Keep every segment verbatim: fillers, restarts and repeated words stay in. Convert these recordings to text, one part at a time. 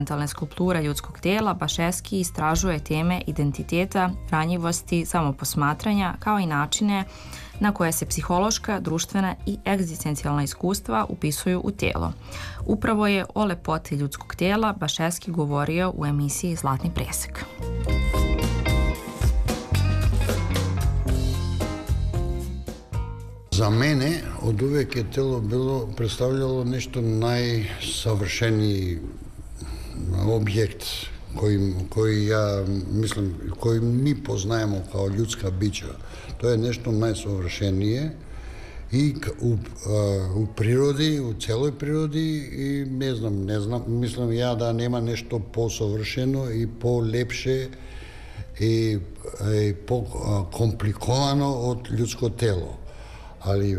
Mentalne skulpture ljudskog tela, Baševski istražuje teme identiteta, ranjivosti, samoposmatranja, kao i načine na koje se psihološka, društvena i egzistencijalna iskustva upisuju u telo. Upravo je o lepoti ljudskog tela Baševski govorio u emisiji Zlatni presek. Za mene od uvek je telo bilo, predstavljalo nešto najsavršeniji objekt koji, koji ja mislim, koji mi poznajemo kao ljudska bića. To je nešto najsavršenije i u, u prirodi, u celoj prirodi i ne znam, ne znam, mislim ja da nema nešto posavršeno i polepše i, i komplikovano od ljudsko telo. Ali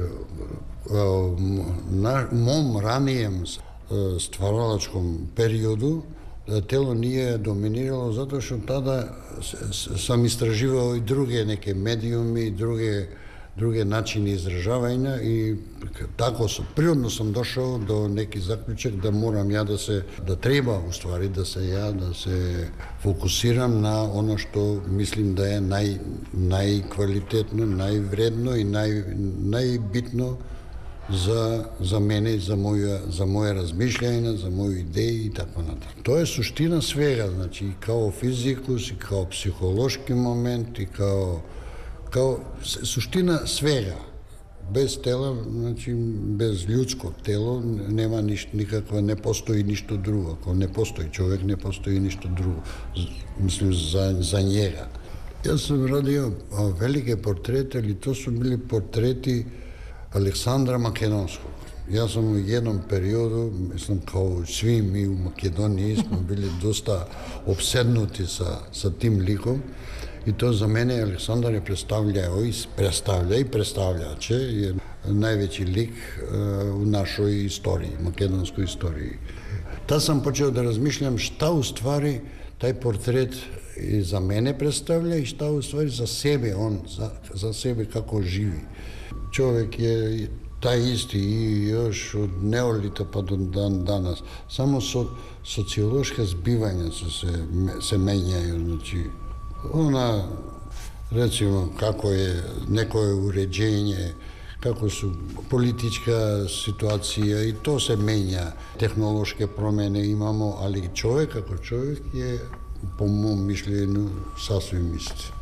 na mom ranijem stvaralačkom periodu telo nije dominiralo zato što tada sam istraživao i druge neke medijumi, druge, druge načine izražavanja i tako sam, prirodno sam došao do neki zaključak da moram ja da se, da treba u stvari da se ja, da se fokusiram na ono što mislim da je naj, najkvalitetno, najvredno i naj, najbitno za, za mene, za moje, za moje razmišljanja, za moju ideju i tako nadalje. To je suština svega, znači i kao fizikus, i kao psihološki moment, i kao, kao suština svega. Bez tela, znači bez ljudskog tela nema ništa, nikakva, ne postoji ništa drugo. Ako ne postoji čovjek, ne postoji ništa drugo, mislim, za, za njega. Ja sam radio velike portrete, ali to su bili portreti Aleksandra Makedonskog. Ja sam u jednom periodu, mislim, kao svi mi u Makedoniji smo bili dosta opsednuti sa, sa tim likom i to za mene Aleksandar je predstavljao i predstavlja i predstavljače je najveći lik uh, u našoj istoriji, makedonskoj istoriji. Tad sam počeo da razmišljam šta u stvari taj portret i za mene predstavlja i šta u stvari za sebe, on za, za sebe kako živi. Čovjek je taj isti i još od neolita pa do dan danas. Samo so, sociološka zbivanja su se, se menjaju. Znači, ona, recimo, kako je neko je uređenje, kako su politička situacija i to se menja. Tehnološke promjene imamo, ali čovjek ako čovjek je, po mom mišljenju, sasvim isti.